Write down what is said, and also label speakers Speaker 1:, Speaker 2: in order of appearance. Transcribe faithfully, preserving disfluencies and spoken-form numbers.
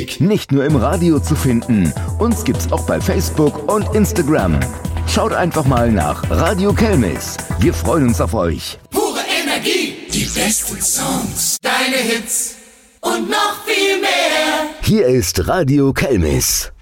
Speaker 1: Musik.
Speaker 2: Nicht nur im Radio zu finden, uns gibt's auch bei Facebook und Instagram. Schaut einfach mal nach Radio Kelmis. Wir freuen uns auf euch.
Speaker 1: Pure Energie, die besten Songs, deine Hits und noch viel mehr.
Speaker 2: Hier ist Radio Kelmis.